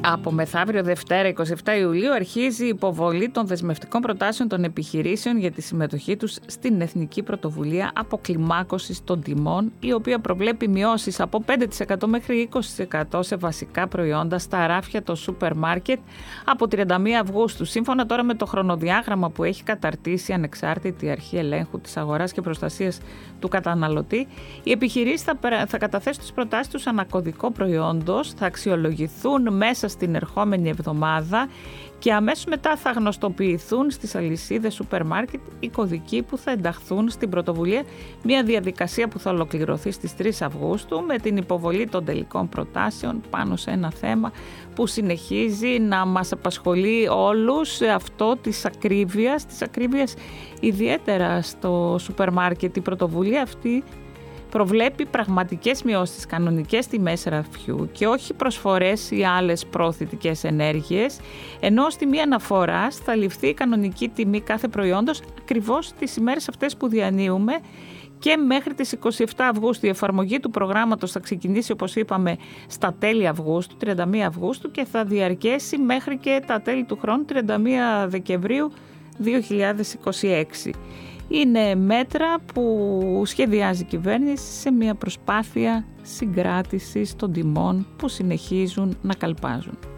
Από μεθαύριο Δευτέρα 27 Ιουλίου αρχίζει η υποβολή των δεσμευτικών προτάσεων των επιχειρήσεων για τη συμμετοχή τους στην Εθνική Πρωτοβουλία Αποκλιμάκωσης των Τιμών, η οποία προβλέπει μειώσεις από 5% μέχρι 20% σε βασικά προϊόντα στα ράφια των σούπερ μάρκετ από 31 Αυγούστου. Σύμφωνα τώρα με το χρονοδιάγραμμα που έχει καταρτήσει η Ανεξάρτητη Αρχή Ελέγχου της Αγοράς και Προστασίας του Καταναλωτή, οι επιχειρήσεις θα καταθέσουν τις προτάσεις τους ανακωδικό προϊόντος, θα αξιολογηθούν μέσα στην ερχόμενη εβδομάδα και αμέσως μετά θα γνωστοποιηθούν στις αλυσίδες σούπερ μάρκετ οι κωδικοί που θα ενταχθούν στην πρωτοβουλία, μια διαδικασία που θα ολοκληρωθεί στις 3 Αυγούστου με την υποβολή των τελικών προτάσεων πάνω σε ένα θέμα που συνεχίζει να μας απασχολεί όλους, αυτό της ακρίβειας ιδιαίτερα στο σούπερ μάρκετ. Η πρωτοβουλία αυτή προβλέπει πραγματικές μειώσεις στις κανονικές τιμές ραφιού και όχι προσφορές ή άλλες προωθητικές ενέργειες, ενώ στη μία αναφορά θα ληφθεί η κανονική τιμή κάθε προϊόντος ακριβώς τις ημέρες αυτές που διανύουμε και μέχρι τις 27 Αυγούστου. Η εφαρμογή του προγράμματος θα ξεκινήσει, όπως είπαμε, στα τέλη Αυγούστου, 31 Αυγούστου και θα διαρκέσει μέχρι και τα τέλη του χρόνου, 31 Δεκεμβρίου 2026. Είναι μέτρα που σχεδιάζει η κυβέρνηση σε μια προσπάθεια συγκράτησης των τιμών που συνεχίζουν να καλπάζουν.